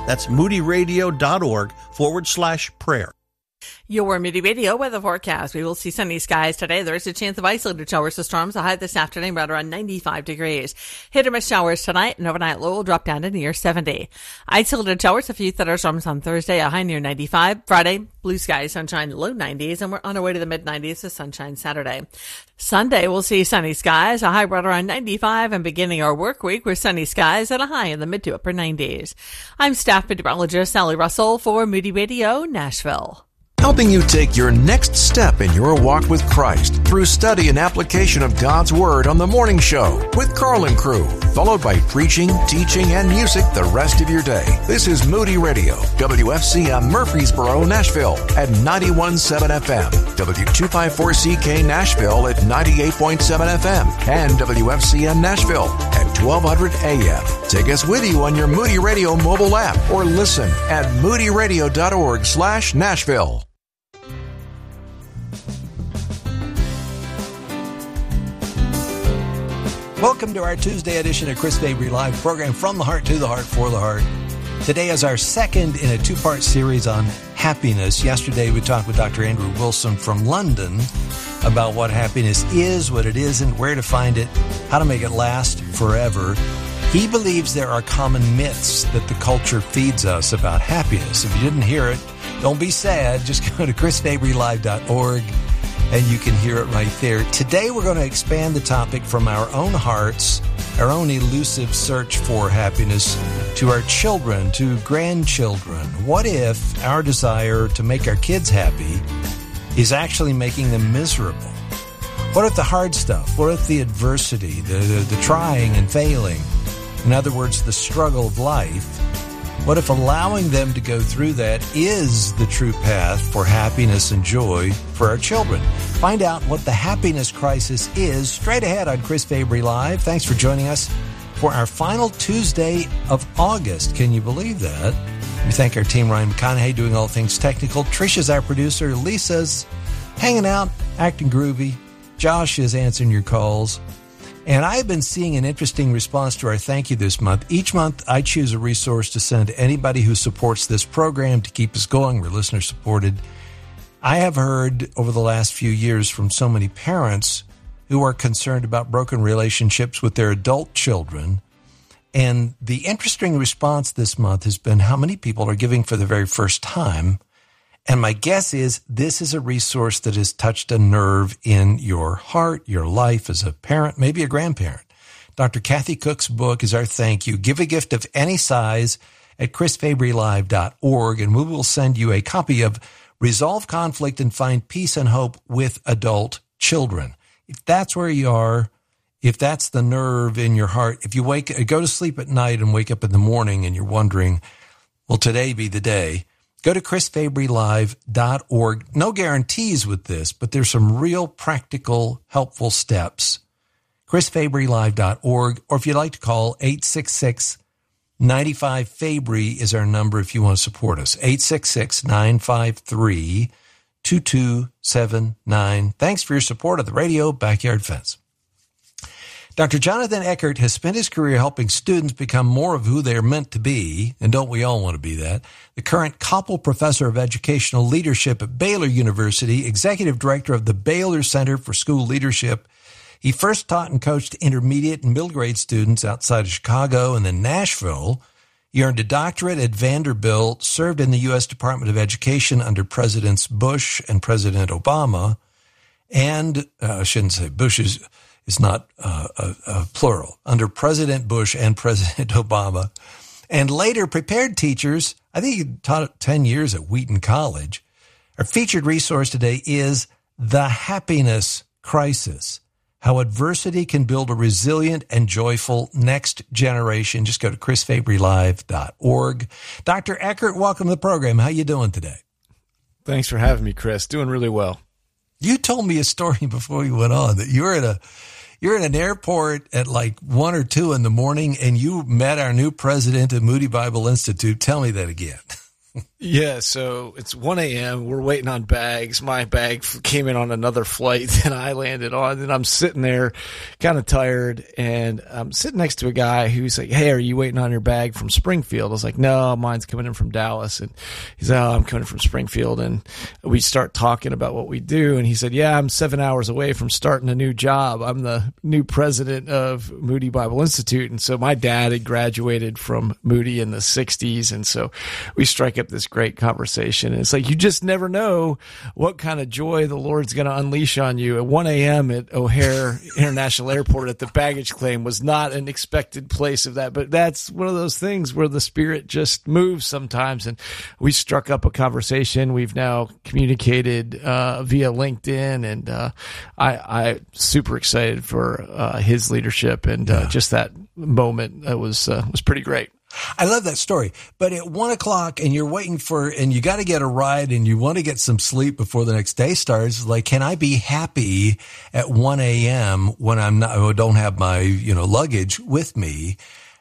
That's moodyradio.org/prayer. Your Moody Radio weather forecast. We will see sunny skies today. There is a chance of isolated showers or storms. A high this afternoon right around 95 degrees. Hit or miss showers tonight, and overnight low will drop down to near 70. Isolated showers, a few thunderstorms on Thursday, a high near 95. Friday, blue skies, sunshine, low 90s, and we're on our way to the mid-90s with sunshine Saturday. Sunday, we'll see sunny skies, a high right around 95, and beginning our work week with sunny skies and a high in the mid to upper 90s. I'm staff meteorologist Sally Russell for Moody Radio, Nashville. Helping you take your next step in your walk with Christ through study and application of God's Word on The Morning Show with Carl and crew, followed by preaching, teaching, and music the rest of your day. This is Moody Radio, WFCM Murfreesboro, Nashville at 91.7 FM, W254CK Nashville at 98.7 FM, and WFCM Nashville at 1200 AM. Take us with you on your Moody Radio mobile app or listen at moodyradio.org/Nashville. Welcome to our Tuesday edition of Chris Fabry Live program, From the Heart to the Heart for the Heart. Today is our second in a two-part series on happiness. Yesterday we talked with Dr. Andrew Wilson from London about what happiness is, what it isn't, where to find it, how to make it last forever. He believes there are common myths that the culture feeds us about happiness. If you didn't hear it, don't be sad. Just go to chrisfabrylive.org. and you can hear it right there. Today we're going to expand the topic from our own hearts, our own elusive search for happiness, to our children, to grandchildren. What if our desire to make our kids happy is actually making them miserable? What if the hard stuff, what if the adversity, the trying and failing, in other words, the struggle of life, what if allowing them to go through that is the true path for happiness and joy for our children? Find out what the happiness crisis is straight ahead on Chris Fabry Live. Thanks for joining us for our final Tuesday of August. Can you believe that? We thank our team, Ryan McConaughey, doing all things technical. Trisha's our producer. Lisa's hanging out, acting groovy. Josh is answering your calls. And I've been seeing an interesting response to our thank you this month. Each month, I choose a resource to send to anybody who supports this program to keep us going. We're listener-supported. I have heard over the last few years from so many parents who are concerned about broken relationships with their adult children. And the interesting response this month has been how many people are giving for the very first time. And my guess is this is a resource that has touched a nerve in your heart, your life as a parent, maybe a grandparent. Dr. Kathy Cook's book is our thank you. Give a gift of any size at chrisfabrylive.org, and we will send you a copy of Resolve Conflict and Find Peace and Hope with Adult Children. If that's where you are, if that's the nerve in your heart, if you go to sleep at night and wake up in the morning and you're wondering, will today be the day? Go to chrisfabrylive.org. No guarantees with this, but there's some real practical, helpful steps. chrisfabrylive.org, or if you'd like to call, 866-95-FABRY is our number if you want to support us. 866-953-2279. Thanks for your support of the Radio Backyard Fence. Dr. Jonathan Eckert has spent his career helping students become more of who they are meant to be, and don't we all want to be that? The current Koppel Professor of Educational Leadership at Baylor University, Executive Director of the Baylor Center for School Leadership. He first taught and coached intermediate and middle grade students outside of Chicago and then Nashville. He earned a doctorate at Vanderbilt, served in the U.S. Department of Education under Presidents Bush and President Obama, and I shouldn't say Bush is not a plural, under President Bush and President Obama, and later prepared teachers. I think he taught 10 years at Wheaton College. Our featured resource today is The Happiness Crisis, How Adversity Can Build a Resilient and Joyful Next Generation. Just go to chrisfabrylive.org. Dr. Eckert, welcome to the program. How you doing today? Thanks for having me, Chris. Doing really well. You told me a story before we went on that you're in an airport at like 1 or 2 in the morning and you met our new president at Moody Bible Institute. Tell me that again. Yeah, so it's 1 a.m. We're waiting on bags. My bag came in on another flight than I landed on. And I'm sitting there kind of tired. And I'm sitting next to a guy who's like, hey, are you waiting on your bag from Springfield? I was like, no, mine's coming in from Dallas. And he's like, oh, I'm coming from Springfield. And we start talking about what we do. And he said, yeah, I'm 7 hours away from starting a new job. I'm the new president of Moody Bible Institute. And so my dad had graduated from Moody in the 60s. And so we strike up this great conversation. And it's like, you just never know what kind of joy the Lord's going to unleash on you. At 1 a.m. at O'Hare International Airport at the baggage claim was not an expected place of that. But that's one of those things where the Spirit just moves sometimes. And we struck up a conversation. We've now communicated via LinkedIn. And I'm super excited for his leadership and just that moment. It was pretty great. I love that story. But at 1 o'clock and you're waiting and you got to get a ride and you want to get some sleep before the next day starts. Like, can I be happy at 1 a.m. when I don't have my, luggage with me?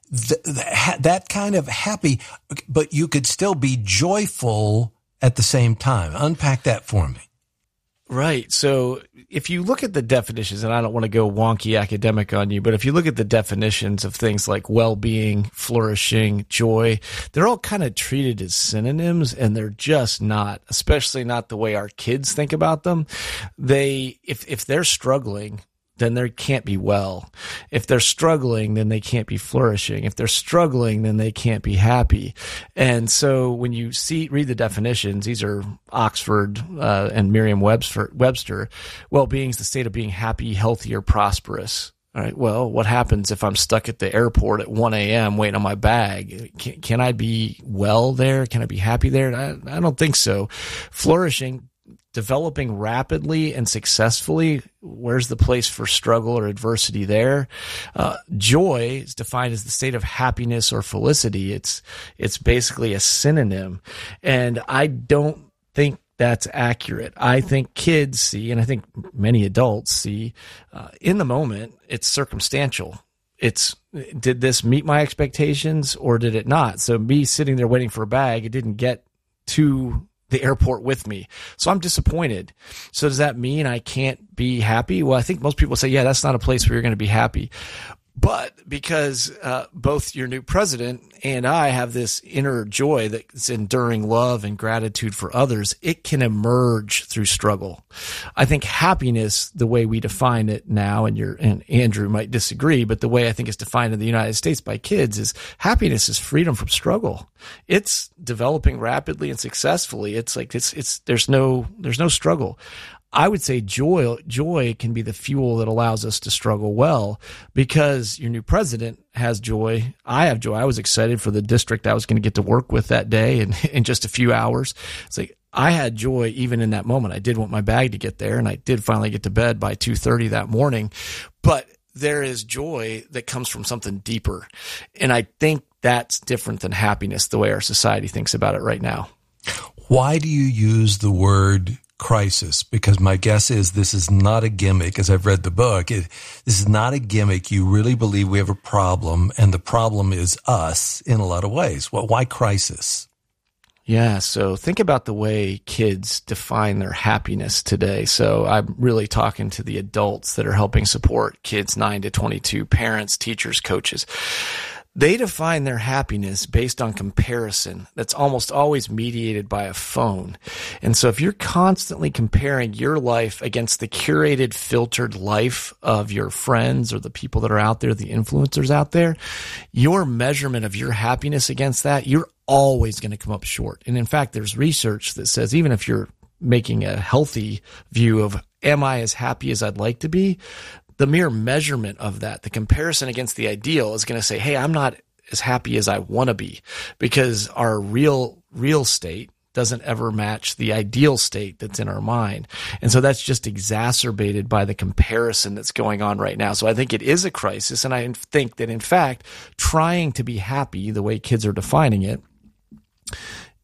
That kind of happy, but you could still be joyful at the same time. Unpack that for me. Right. So if you look at the definitions, and I don't want to go wonky academic on you, but if you look at the definitions of things like well-being, flourishing, joy, they're all kind of treated as synonyms, and they're just not, especially not the way our kids think about them. If they're struggling, then they can't be well. If they're struggling, then they can't be flourishing. If they're struggling, then they can't be happy. And so when you read the definitions, these are Oxford and Merriam-Webster. Well-being is the state of being happy, healthy, or prosperous. All right. Well, what happens if I'm stuck at the airport at 1 a.m. waiting on my bag? Can I be well there? Can I be happy there? I don't think so. Flourishing, developing rapidly and successfully, where's the place for struggle or adversity there? Joy is defined as the state of happiness or felicity. It's basically a synonym. And I don't think that's accurate. I think kids see, and I think many adults see, in the moment, it's circumstantial. Did this meet my expectations or did it not? So me sitting there waiting for a bag, it didn't get to the airport with me. So I'm disappointed. So does that mean I can't be happy? Well, I think most people say, yeah, that's not a place where you're going to be happy. But because both your new president and I have this inner joy that's enduring love and gratitude for others, it can emerge through struggle. I think happiness, the way we define it now, and Andrew might disagree, but the way I think it's defined in the United States by kids is happiness is freedom from struggle. It's developing rapidly and successfully. It's like there's no struggle. I would say joy can be the fuel that allows us to struggle well, because your new president has joy. I have joy. I was excited for the district I was going to get to work with that day and in just a few hours. It's like I had joy even in that moment. I did want my bag to get there, and I did finally get to bed by 2:30 that morning. But there is joy that comes from something deeper. And I think that's different than happiness, the way our society thinks about it right now. Why do you use the word crisis? Because my guess is this is not a gimmick. As I've read the book, this is not a gimmick. You really believe we have a problem, and the problem is us in a lot of ways. Well, why crisis? Yeah, so think about the way kids define their happiness today. So I'm really talking to the adults that are helping support kids 9 to 22, parents, teachers, coaches. They define their happiness based on comparison that's almost always mediated by a phone. And so if you're constantly comparing your life against the curated, filtered life of your friends or the people that are out there, the influencers out there, your measurement of your happiness against that, you're always going to come up short. And in fact, there's research that says even if you're making a healthy view of, am I as happy as I'd like to be? The mere measurement of that, the comparison against the ideal, is going to say, hey, I'm not as happy as I want to be, because our real state doesn't ever match the ideal state that's in our mind. And so that's just exacerbated by the comparison that's going on right now. So I think it is a crisis. And I think that, in fact, trying to be happy, the way kids are defining it,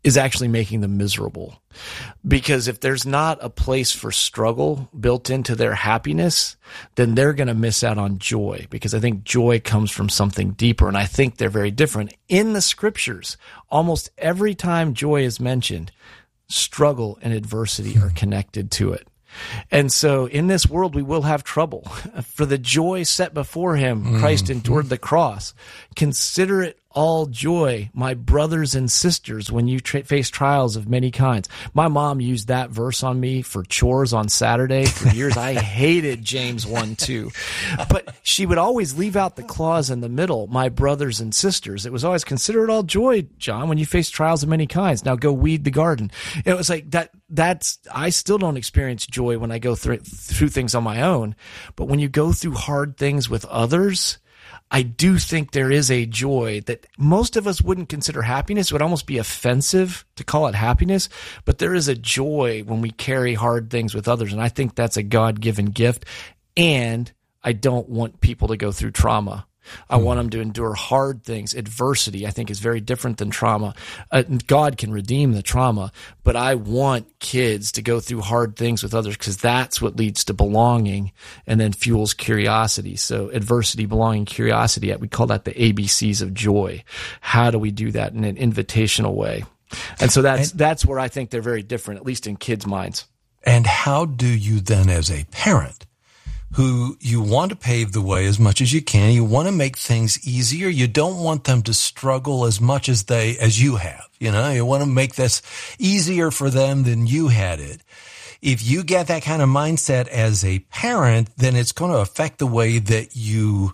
is actually making them miserable. Because if there's not a place for struggle built into their happiness, then they're going to miss out on joy, because I think joy comes from something deeper, and I think they're very different. In the scriptures, almost every time joy is mentioned, struggle and adversity are connected to it. And so in this world, we will have trouble. For the joy set before him, Christ endured the cross. Consider it all joy, my brothers and sisters, when you face trials of many kinds. My mom used that verse on me for chores on Saturday for years. I hated James 1:2. But she would always leave out the clause in the middle, my brothers and sisters. It was always, consider it all joy, John, when you face trials of many kinds. Now go weed the garden. It was like that's I still don't experience joy when I go through things on my own. But when you go through hard things with others, I do think there is a joy that most of us wouldn't consider happiness. It would almost be offensive to call it happiness, but there is a joy when we carry hard things with others, and I think that's a God-given gift, and I don't want people to go through trauma. I want them to endure hard things. Adversity, I think, is very different than trauma. God can redeem the trauma, but I want kids to go through hard things with others, because that's what leads to belonging and then fuels curiosity. So adversity, belonging, curiosity, we call that the ABCs of joy. How do we do that in an invitational way? And so that's where I think they're very different, at least in kids' minds. And how do you then, as a parent, who you want to pave the way as much as you can, you want to make things easier, you don't want them to struggle as much as you have, you want to make this easier for them than you had it. If you get that kind of mindset as a parent, then it's going to affect the way that you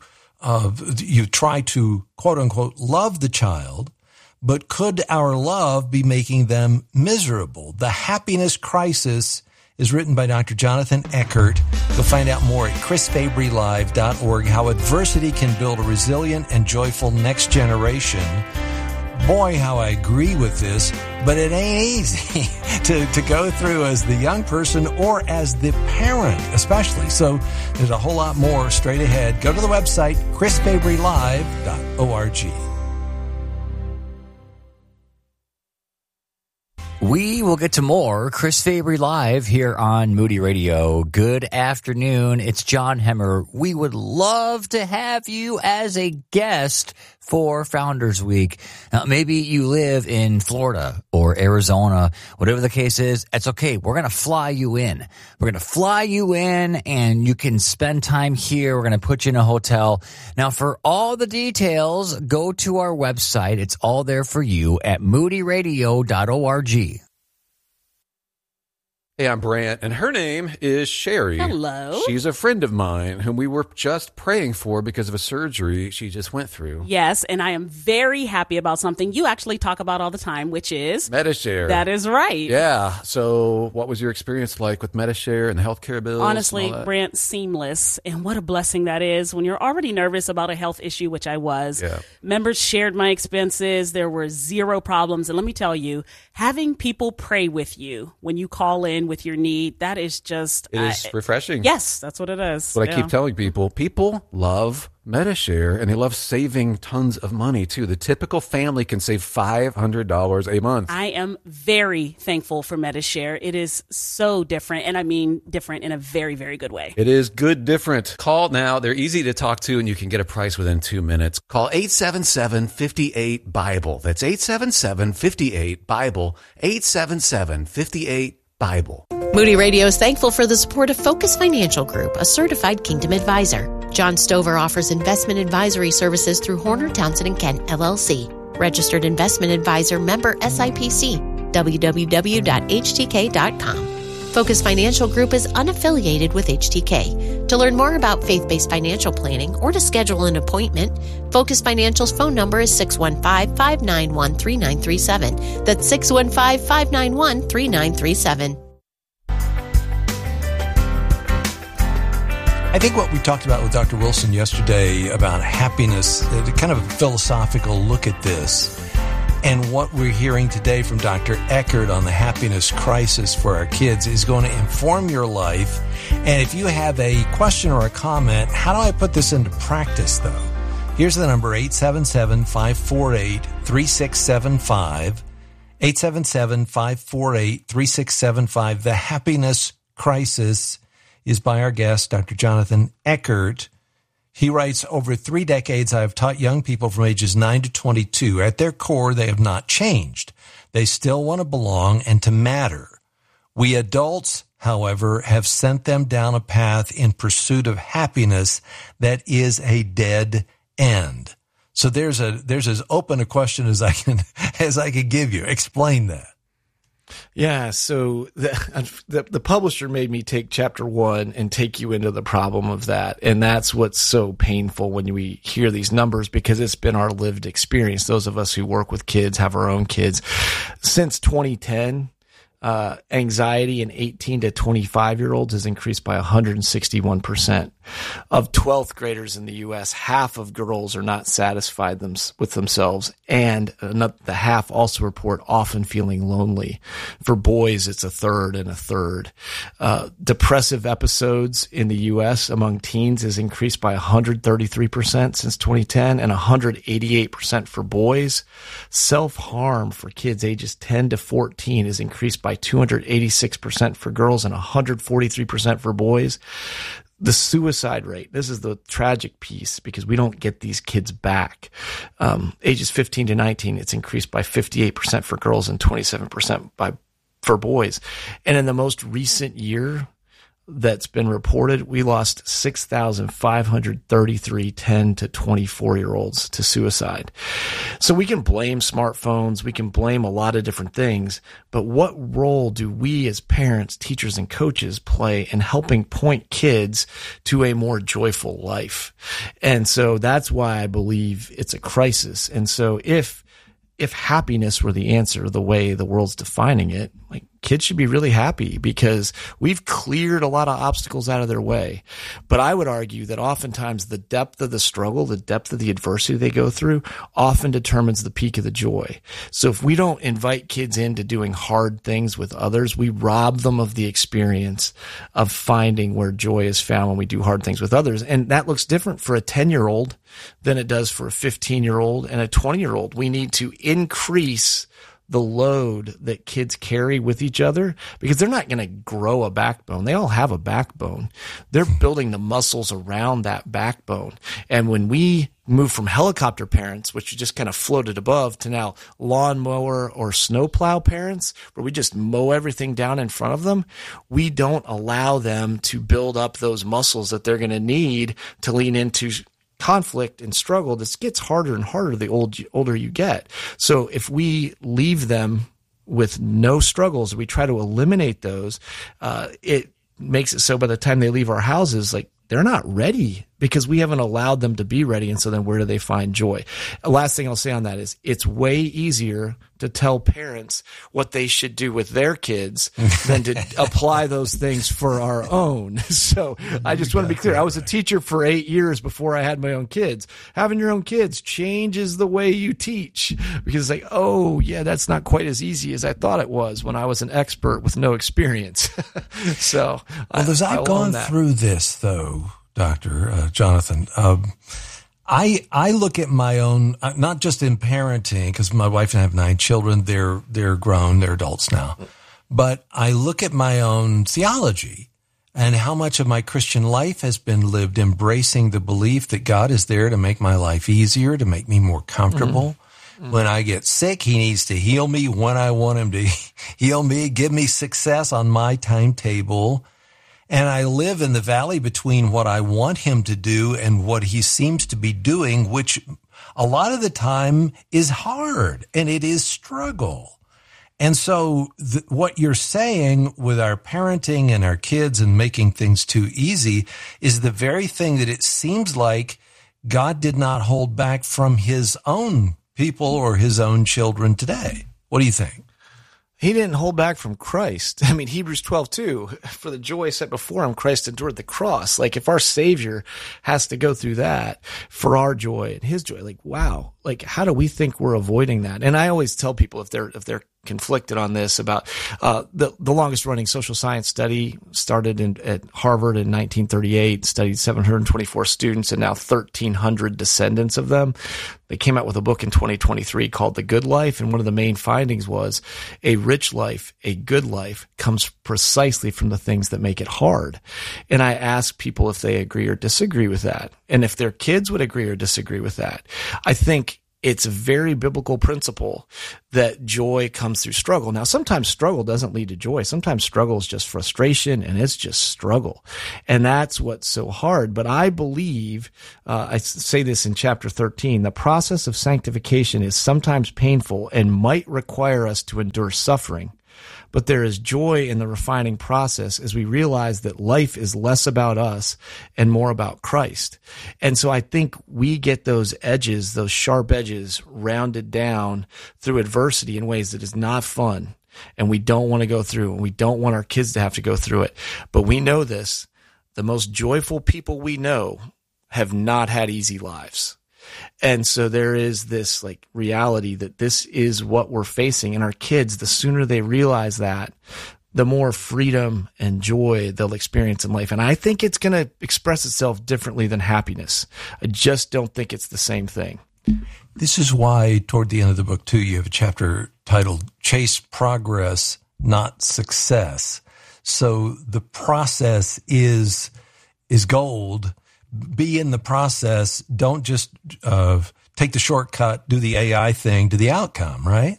try to, quote unquote, love the child. But could our love be making them miserable? The Happiness Crisis is written by Dr. Jonathan Eckert. You'll find out more at chrisfabrylive.org, how adversity can build a resilient and joyful next generation. Boy, how I agree with this, but it ain't easy to go through as the young person or as the parent, especially. So there's a whole lot more straight ahead. Go to the website, chrisfabrylive.org. We will get to more Chris Fabry Live here on Moody Radio. Good afternoon. It's John Hemmer. We would love to have you as a guest for Founders Week. Now, maybe you live in Florida or Arizona, whatever the case is, it's okay. We're going to fly you in. We're going to fly you in, and you can spend time here. We're going to put you in a hotel. Now, for all the details, go to our website. It's all there for you at moodyradio.org. Hey, I'm Brant, and her name is Sherry. Hello. She's a friend of mine whom we were just praying for because of a surgery she just went through. Yes, and I am very happy about something you actually talk about all the time, which is Medi-Share. That is right. Yeah. So what was your experience like with Medi-Share and the healthcare bills? Honestly, Brant, seamless. And what a blessing that is when you're already nervous about a health issue, which I was. Yeah. Members shared my expenses. There were zero problems. And let me tell you, having people pray with you when you call in with your need, that is just... It is refreshing. Yes, that's what it is. But I keep telling people love Medi-Share, and they love saving tons of money, too. The typical family can save $500 a month. I am very thankful for Medi-Share. It is so different, and I mean different in a very, very good way. It is good different. Call now. They're easy to talk to, and you can get a price within 2 minutes. Call 877-58-BIBLE. That's 877-58-BIBLE. 877-58-BIBLE. Moody Radio is thankful for the support of Focus Financial Group, a certified Kingdom advisor. John Stover offers investment advisory services through Horner, Townsend & Kent, LLC. Registered investment advisor, member SIPC, www.htk.com. Focus Financial Group is unaffiliated with HTK. To learn more about faith-based financial planning or to schedule an appointment, Focus Financial's phone number is 615-591-3937. That's 615-591-3937. I think what we talked about with Dr. Wilson yesterday about happiness, kind of a philosophical look at this, and what we're hearing today from Dr. Eckert on the happiness crisis for our kids is going to inform your life. And if you have a question or a comment, how do I put this into practice, though? Here's the number, 877-548-3675. 877-548-3675. The Happiness Crisis is by our guest, Dr. Jonathan Eckert. He writes, over 3 decades, I have taught young people from ages 9 to 22. At their core, they have not changed. They still want to belong and to matter. We adults, however, have sent them down a path in pursuit of happiness that is a dead end. So there's as open a question as I can give you. Explain that. Yeah, so the publisher made me take chapter 1 and take you into the problem of that. And that's what's so painful when we hear these numbers, because it's been our lived experience. Those of us who work with kids, have our own kids. Since 2010, anxiety in 18 to 25-year-olds has increased by 161%. Of 12th graders in the U.S., half of girls are not satisfied with themselves, and the half also report often feeling lonely. For boys, it's a third and a third. Depressive episodes in the U.S. among teens has increased by 133% since 2010 and 188% for boys. Self-harm for kids ages 10 to 14 has increased by 286% for girls and 143% for boys. The suicide rate, this is the tragic piece because we don't get these kids back. Ages 15 to 19, it's increased by 58% for girls and 27% for boys. And in the most recent year that's been reported, we lost 6,533 10 to 24-year-olds to suicide. So we can blame smartphones, we can blame a lot of different things, but what role do we as parents, teachers, and coaches play in helping point kids to a more joyful life? And so that's why I believe it's a crisis. And so if happiness were the answer, the way the world's defining it, like, kids should be really happy because we've cleared a lot of obstacles out of their way. But I would argue that oftentimes the depth of the struggle, the depth of the adversity they go through often determines the peak of the joy. So if we don't invite kids into doing hard things with others, we rob them of the experience of finding where joy is found when we do hard things with others. And that looks different for a 10-year-old than it does for a 15-year-old and a 20-year-old. We need to increase the load that kids carry with each other because they're not going to grow a backbone. They all have a backbone. They're building the muscles around that backbone. And when we move from helicopter parents, which just kind of floated above, to now lawnmower or snowplow parents, where we just mow everything down in front of them, we don't allow them to build up those muscles that they're going to need to lean into conflict and struggle. This gets harder and harder the older you get. So if we leave them with no struggles, we try to eliminate those, it makes it so by the time they leave our houses, like, they're not ready because we haven't allowed them to be ready. And so then where do they find joy? The last thing I'll say on that is it's way easier to tell parents what they should do with their kids than to apply those things for our own. So I just want to be clear. I was a teacher for 8 years before I had my own kids. Having your own kids changes the way you teach because it's like, oh yeah, that's not quite as easy as I thought it was when I was an expert with no experience. So as I've gone through this though, Dr. Jonathan, I look at my own, not just in parenting, because my wife and I have 9 children. They're grown, they're adults now. But I look at my own theology and how much of my Christian life has been lived embracing the belief that God is there to make my life easier, to make me more comfortable. Mm-hmm. When I get sick, he needs to heal me when I want him to heal me, give me success on my timetable. And I live in the valley between what I want him to do and what he seems to be doing, which a lot of the time is hard and it is struggle. And so what you're saying with our parenting and our kids and making things too easy is the very thing that it seems like God did not hold back from his own people or his own children today. What do you think? He didn't hold back from Christ. I mean, Hebrews 12:2, for the joy set before him, Christ endured the cross. Like, if our Savior has to go through that for our joy and his joy, like, wow, like, how do we think we're avoiding that? And I always tell people if they're conflicted on this about the longest running social science study started at Harvard in 1938, studied 724 students and now 1,300 descendants of them. They came out with a book in 2023 called The Good Life, and one of the main findings was a rich life, a good life, comes precisely from the things that make it hard. And I ask people if they agree or disagree with that, and if their kids would agree or disagree with that. I think it's a very biblical principle that joy comes through struggle. Now, sometimes struggle doesn't lead to joy. Sometimes struggle is just frustration, and it's just struggle. And that's what's so hard. But I believe, I say this in chapter 13, the process of sanctification is sometimes painful and might require us to endure suffering. But there is joy in the refining process as we realize that life is less about us and more about Christ. And so I think we get those edges, those sharp edges, rounded down through adversity in ways that is not fun. And we don't want to go through, and we don't want our kids to have to go through it. But we know this. The most joyful people we know have not had easy lives. And so there is this like reality that this is what we're facing. And our kids, the sooner they realize that, the more freedom and joy they'll experience in life. And I think it's going to express itself differently than happiness. I just don't think it's the same thing. This is why toward the end of the book, too, you have a chapter titled Chase Progress, Not Success. So the process is gold. Be in the process. Don't just take the shortcut, do the AI thing, to the outcome, right?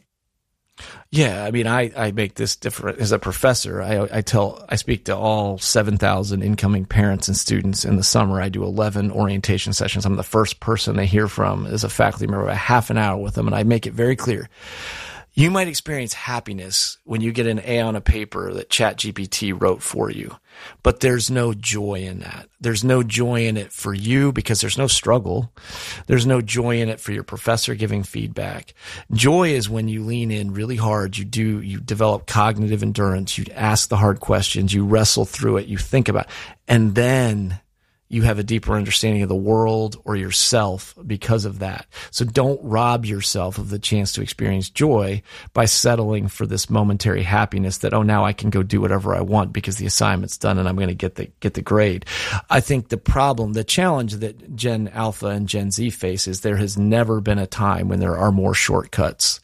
Yeah, I mean, I make this different as a professor. I speak to all 7,000 incoming parents and students in the summer. I do 11 orientation sessions. I'm the first person they hear from as a faculty member, a half an hour with them, and I make it very clear. You might experience happiness when you get an A on a paper that ChatGPT wrote for you, but there's no joy in that. There's no joy in it for you because there's no struggle. There's no joy in it for your professor giving feedback. Joy is when you lean in really hard. You develop cognitive endurance. You ask the hard questions. You wrestle through it. You think about it, and then you have a deeper understanding of the world or yourself because of that. So don't rob yourself of the chance to experience joy by settling for this momentary happiness that, oh, now I can go do whatever I want because the assignment's done and I'm going to get the grade. I think the challenge that Gen Alpha and Gen Z face is there has never been a time when there are more shortcuts.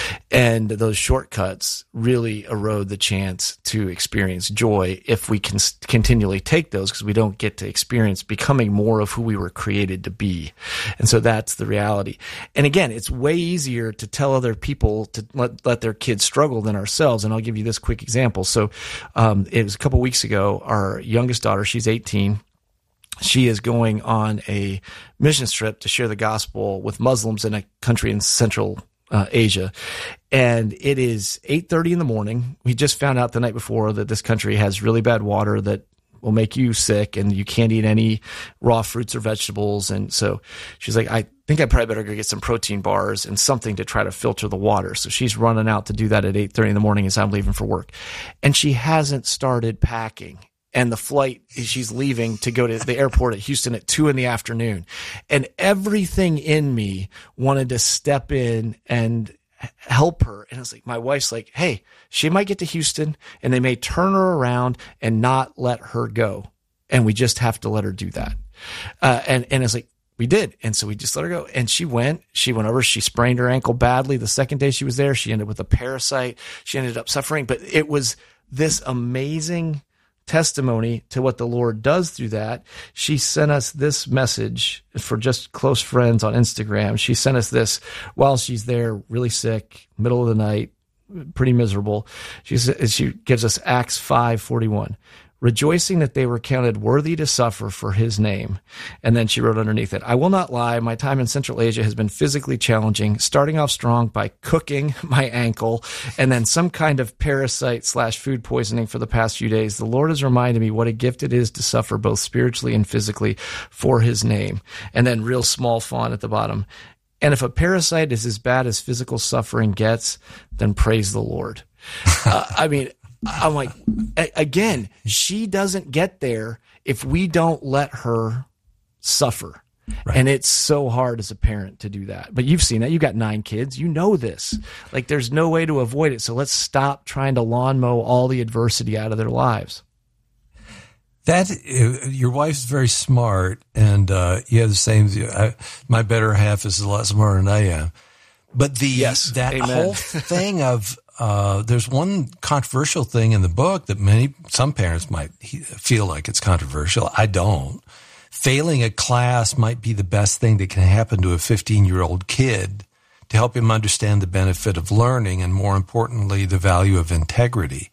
And those shortcuts really erode the chance to experience joy if we can continually take those, because we don't get to experience becoming more of who we were created to be. And so that's the reality. And again, it's way easier to tell other people to let their kids struggle than ourselves. And I'll give you this quick example. So it was a couple weeks ago, our youngest daughter, she's 18. She is going on a mission trip to share the gospel with Muslims in a country in Central Asia. And it is 8:30 in the morning. We just found out the night before that this country has really bad water that will make you sick, and you can't eat any raw fruits or vegetables. And so she's like, I think I probably better go get some protein bars and something to try to filter the water. So she's running out to do that at 8:30 in the morning as I'm leaving for work. And she hasn't started packing. And the flight, she's leaving to go to the airport at Houston at 2 p.m. And everything in me wanted to step in and help her. And it's like, my wife's like, hey, she might get to Houston and they may turn her around and not let her go. And we just have to let her do that. And it's like, we did. And so we just let her go. And she went over, she sprained her ankle badly. The second day she was there, she ended up with a parasite. She ended up suffering, but it was this amazing testimony to what the Lord does through that. She sent us this message for just close friends on Instagram. She sent us this while she's there, really sick, middle of the night, pretty miserable. She gives us Acts 5:41. Rejoicing that they were counted worthy to suffer for his name. And then she wrote underneath it, I will not lie, my time in Central Asia has been physically challenging, starting off strong by cooking my ankle and then some kind of parasite/food poisoning for the past few days. The Lord has reminded me what a gift it is to suffer both spiritually and physically for his name. And then real small font at the bottom. And if a parasite is as bad as physical suffering gets, then praise the Lord. I'm like, again, she doesn't get there if we don't let her suffer. Right. And it's so hard as a parent to do that. But you've seen that. You got 9 kids. You know this. Like, there's no way to avoid it. So let's stop trying to lawn mow all the adversity out of their lives. That your wife's very smart, and you have the same. My better half is a lot smarter than I am. But that Amen. whole thing of there's one controversial thing in the book that some parents might feel like it's controversial. I don't. Failing a class might be the best thing that can happen to a 15-year-old kid to help him understand the benefit of learning and, more importantly, the value of integrity.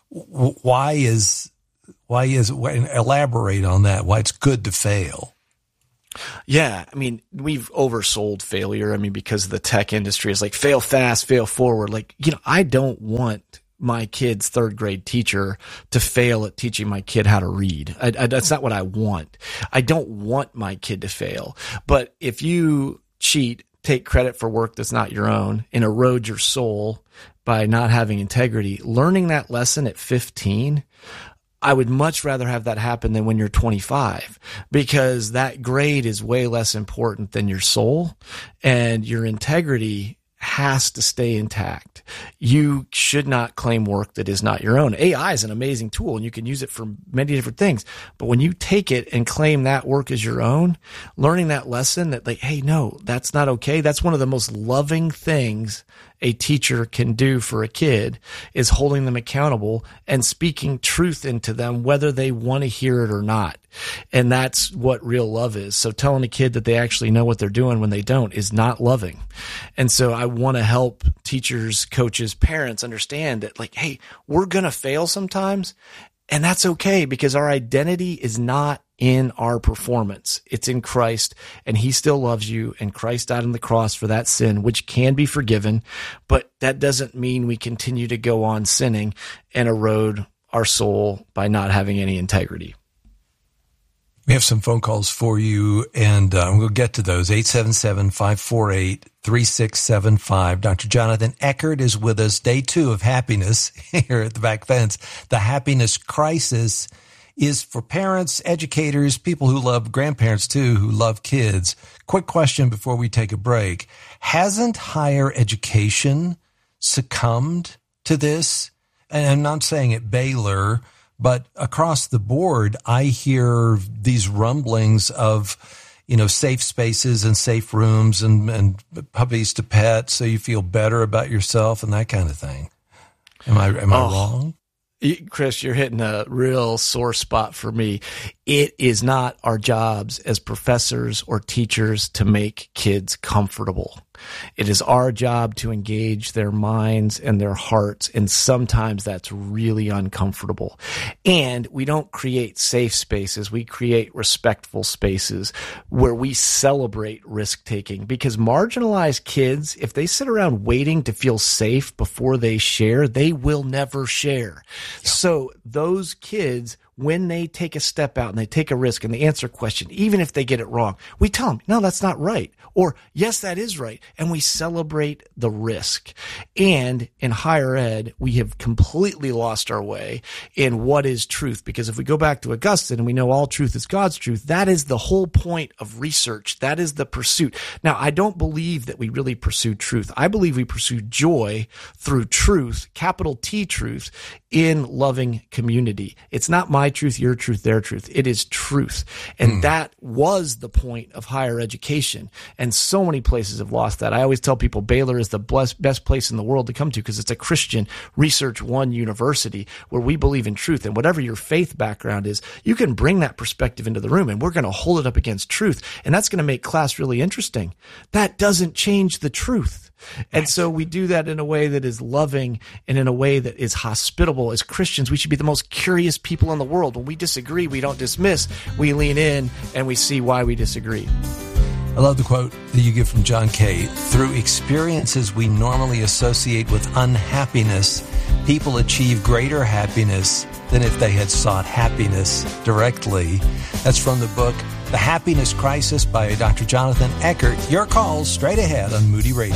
Elaborate on that, why it's good to fail. Yeah, I mean, we've oversold failure. I mean, because the tech industry is like, fail fast, fail forward. Like, I don't want my kid's 3rd grade teacher to fail at teaching my kid how to read. That's not what I want. I don't want my kid to fail. But if you cheat, take credit for work that's not your own, and erode your soul by not having integrity, learning that lesson at 15, I would much rather have that happen than when you're 25, because that grade is way less important than your soul, and your integrity has to stay intact. You should not claim work that is not your own. AI is an amazing tool, and you can use it for many different things. But when you take it and claim that work as your own, learning that lesson that, like, hey, no, that's not okay. That's one of the most loving things a teacher can do for a kid, is holding them accountable and speaking truth into them, whether they want to hear it or not. And that's what real love is. So telling a kid that they actually know what they're doing when they don't is not loving. And so I want to help teachers, coaches, parents understand that, like, hey, we're going to fail sometimes, and that's okay, because our identity is not in our performance. It's in Christ, and he still loves you, and Christ died on the cross for that sin, which can be forgiven. But that doesn't mean we continue to go on sinning and erode our soul by not having any integrity. We have some phone calls for you, and we'll get to those. 877-548-3675. Dr. Jonathan Eckert is with us. Day 2 of Happiness here at the Back Fence. The happiness crisis is for parents, educators, people who love grandparents too, who love kids. Quick question before we take a break. Hasn't higher education succumbed to this? And I'm not saying at Baylor, but across the board, I hear these rumblings of, safe spaces and safe rooms and puppies to pet, so you feel better about yourself and that kind of thing. Am I wrong? Chris, you're hitting a real sore spot for me. It is not our jobs as professors or teachers to make kids comfortable. It is our job to engage their minds and their hearts, and sometimes that's really uncomfortable. And we don't create safe spaces. We create respectful spaces where we celebrate risk-taking, because marginalized kids, if they sit around waiting to feel safe before they share, they will never share. Yeah. So those kids, when they take a step out and they take a risk and they answer a question, even if they get it wrong, we tell them, no, that's not right. Or, yes, that is right. And we celebrate the risk. And in higher ed, we have completely lost our way in what is truth. Because if we go back to Augustine and we know all truth is God's truth, that is the whole point of research. That is the pursuit. Now, I don't believe that we really pursue truth. I believe we pursue joy through truth, capital T truth, in loving community. It's not my truth, your truth, their truth. It is truth. And that was the point of higher education. And so many places have lost that. I always tell people Baylor is the best place in the world to come to, because it's a Christian Research One university where we believe in truth. And whatever your faith background is, you can bring that perspective into the room, and we're going to hold it up against truth. And that's going to make class really interesting. That doesn't change the truth. And so we do that in a way that is loving and in a way that is hospitable. As Christians, we should be the most curious people in the world. When we disagree, we don't dismiss. We lean in and we see why we disagree. I love the quote that you give from John Kay. Through experiences we normally associate with unhappiness, people achieve greater happiness than if they had sought happiness directly. That's from the book The Happiness Crisis by Dr. Jonathan Eckert. Your calls straight ahead on Moody Radio.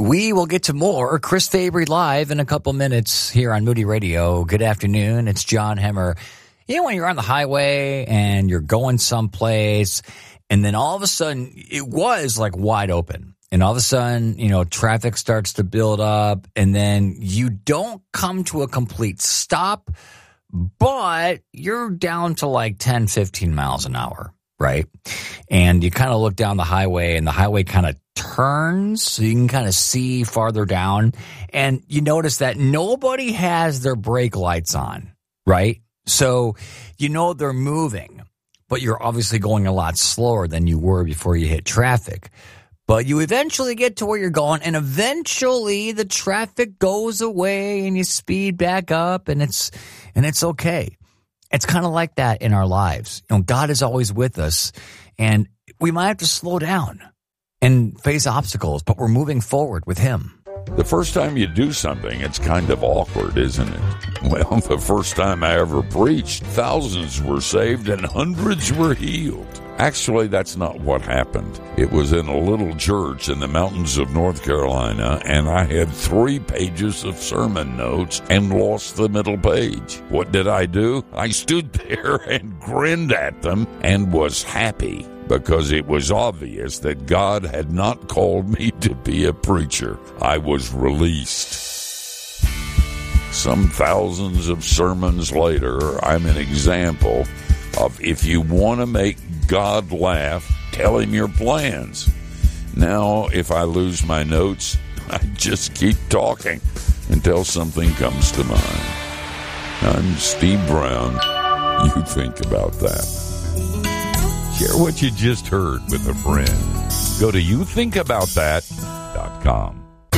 We will get to more Chris Fabry Live in a couple minutes here on Moody Radio. Good afternoon. It's John Hemmer. You know, when you're on the highway and you're going someplace, and then all of a sudden it was like wide open. And all of a sudden, you know, traffic starts to build up, and then you don't come to a complete stop, but you're down to like 10, 15 miles an hour, right? And you kind of look down the highway, and the highway kind of turns so you can kind of see farther down. And you notice that nobody has their brake lights on, right? So you know they're moving, but you're obviously going a lot slower than you were before you hit traffic. But you eventually get to where you're going, and eventually the traffic goes away and you speed back up, and it's okay. It's kind of like that in our lives. You know, God is always with us, and we might have to slow down and face obstacles, but we're moving forward with Him. The first time you do something, it's kind of awkward, isn't it? Well, the first time I ever preached, thousands were saved and hundreds were healed. Actually, that's not what happened. It was in a little church in the mountains of North Carolina, and I had 3 pages of sermon notes and lost the middle page. What did I do? I stood there and grinned at them and was happy, because it was obvious that God had not called me to be a preacher. I was released. Some thousands of sermons later, I'm an example of, if you want to make God laugh, tell Him your plans. Now, if I lose my notes, I just keep talking until something comes to mind. I'm Steve Brown. You think about that. Share what you just heard with a friend. Go to youthinkaboutthat.com.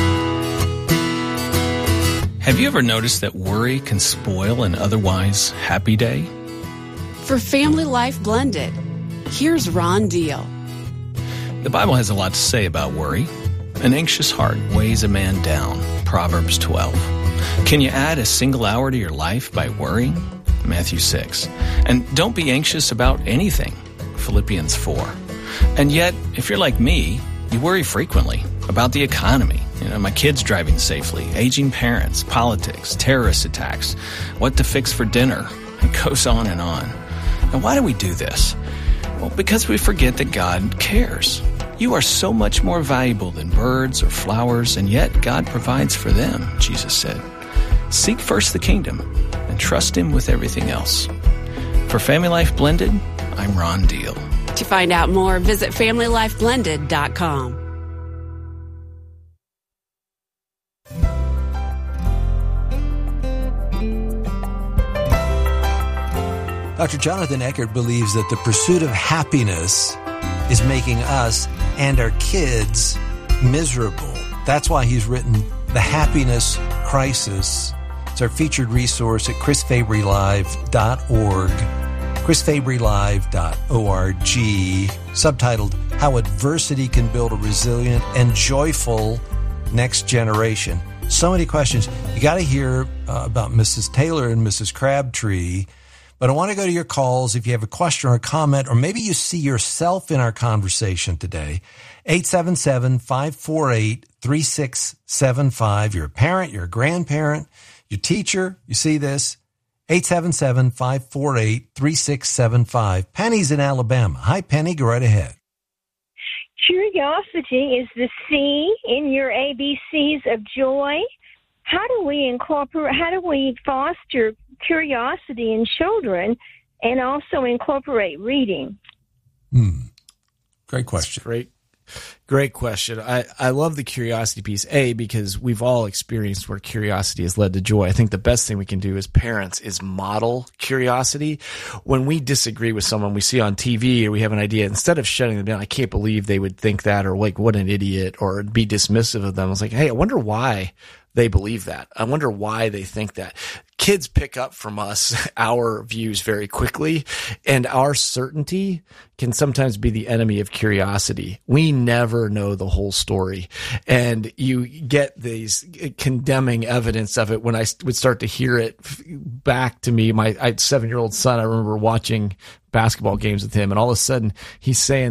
Have you ever noticed that worry can spoil an otherwise happy day? For Family Life Blended, here's Ron Deal. The Bible has a lot to say about worry. An anxious heart weighs a man down, Proverbs 12. Can you add a single hour to your life by worrying? Matthew 6. And don't be anxious about anything, Philippians 4. And yet, if you're like me, you worry frequently about the economy. You know, my kids driving safely, aging parents, politics, terrorist attacks, what to fix for dinner. It goes on and on. And why do we do this? Well, because we forget that God cares. You are so much more valuable than birds or flowers, and yet God provides for them, Jesus said. Seek first the kingdom and trust Him with everything else. For Family Life Blended, I'm Ron Deal. To find out more, visit FamilyLifeBlended.com. Dr. Jonathan Eckert believes that the pursuit of happiness is making us and our kids miserable. That's why he's written The Happiness Crisis. It's our featured resource at chrisfabrylive.org, chrisfabrylive.org, subtitled How Adversity Can Build a Resilient and Joyful Next Generation. So many questions. You got to hear about Mrs. Taylor and Mrs. Crabtree. But I want to go to your calls if you have a question or a comment, or maybe you see yourself in our conversation today. 877-548-3675. You're a parent, you're a grandparent, your teacher, you see this. 877-548-3675. Penny's in Alabama. Hi, Penny. Go right ahead. Curiosity is the C in your ABCs of joy. How do we foster curiosity in children and also incorporate reading? Great question. Great question. I love the curiosity piece, because we've all experienced where curiosity has led to joy. I think the best thing we can do as parents is model curiosity. When we disagree with someone we see on TV or we have an idea, instead of shutting them down, I can't believe they would think that, or like, what an idiot, or be dismissive of them. I was like, hey, I wonder why they believe that. I wonder why they think that. Kids pick up from us our views very quickly, and our certainty can sometimes be the enemy of curiosity. We never know the whole story, and you get these condemning evidence of it when I would start to hear it back to me. I had 7-year-old son, I remember watching basketball games with him, and all of a sudden he's saying these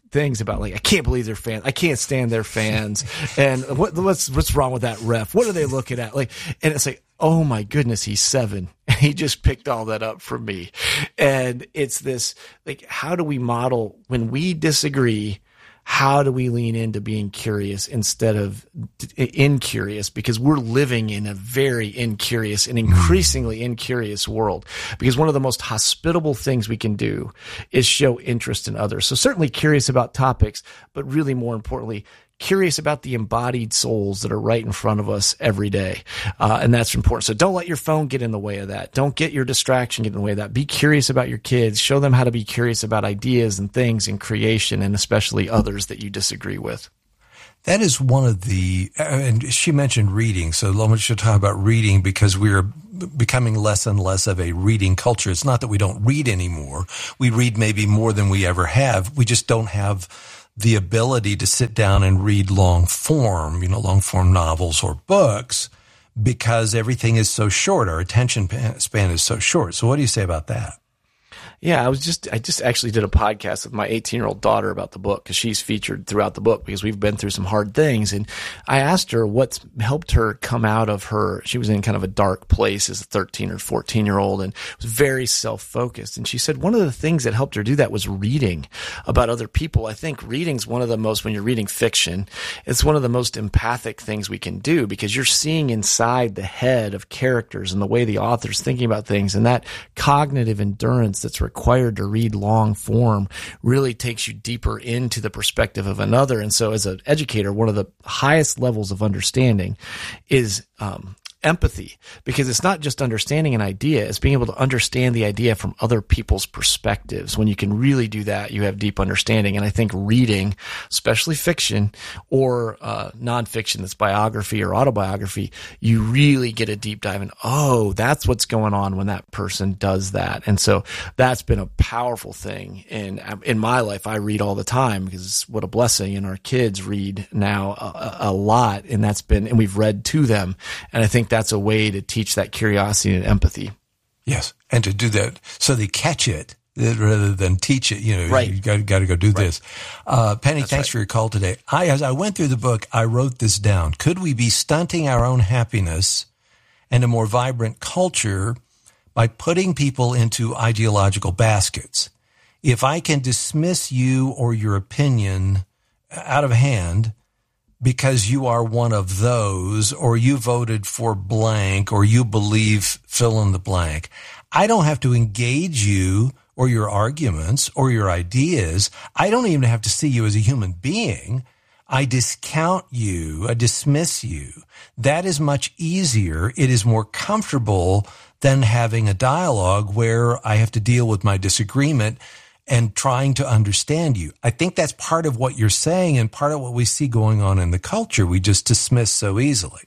things about like, I can't believe they're fans. I can't stand their fans. And what's wrong with that ref? What are they looking at? Like, and it's like, oh my goodness, he's 7. And he just picked all that up from me. And it's this, like, how do we model when we disagree? How do we lean into being curious instead of incurious? Because we're living in a very incurious and increasingly incurious world. Because one of the most hospitable things we can do is show interest in others. So certainly curious about topics, but really more importantly, curious about the embodied souls that are right in front of us every day. And that's important. So don't let your phone get in the way of that. Don't get your distraction get in the way of that. Be curious about your kids. Show them how to be curious about ideas and things in creation, and especially others that you disagree with. That is one of the, and she mentioned reading. So Loma should talk about reading because we're becoming less and less of a reading culture. It's not that we don't read anymore. We read maybe more than we ever have. We just don't have the ability to sit down and read long form novels or books because everything is so short. Our attention span is so short. So what do you say about that? Yeah, I just actually did a podcast with my 18-year-old daughter about the book because she's featured throughout the book because we've been through some hard things. And I asked her what's helped her come out of she was in kind of a dark place as a 13 or 14-year-old and was very self-focused. And she said one of the things that helped her do that was reading about other people. I think reading's one of the most, when you're reading fiction, it's one of the most empathic things we can do because you're seeing inside the head of characters and the way the author's thinking about things, and that cognitive endurance that's required to read long form really takes you deeper into the perspective of another. And so as an educator, one of the highest levels of understanding is empathy, because it's not just understanding an idea, it's being able to understand the idea from other people's perspectives. When you can really do that, you have deep understanding. And I think reading, especially fiction or nonfiction that's biography or autobiography, you really get a deep dive in, oh, that's what's going on when that person does that. And so that's been a powerful thing. In my life, I read all the time because what a blessing. And our kids read now a lot, and we've read to them. And I think that's a way to teach that curiosity and empathy. Yes, and to do that so they catch it rather than teach it. Right. You got to go do this. Penny, thanks for your call today. As I went through the book, I wrote this down. Could we be stunting our own happiness and a more vibrant culture by putting people into ideological baskets? If I can dismiss you or your opinion out of hand because you are one of those, or you voted for blank, or you believe fill in the blank, I don't have to engage you or your arguments or your ideas. I don't even have to see you as a human being. I discount you. I dismiss you. That is much easier. It is more comfortable than having a dialogue where I have to deal with my disagreement and trying to understand you. I think that's part of what you're saying and part of what we see going on in the culture. We just dismiss so easily.